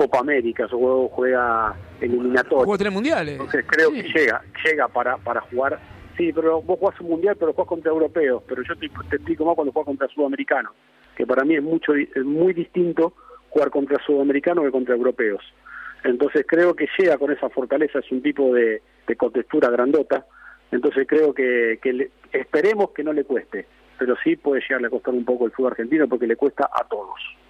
Copa América, o juega eliminatorio. Juega 3 mundiales. Entonces creo que llega para jugar. Sí, pero vos jugás un mundial, pero jugás contra europeos. Pero yo te explico más cuando jugás contra sudamericanos, que para mí es muy distinto jugar contra sudamericanos que contra europeos. Entonces creo que llega con esa fortaleza, es un tipo de contextura grandota. Entonces creo que esperemos que no le cueste, pero sí puede llegarle a costar un poco el fútbol argentino porque le cuesta a todos.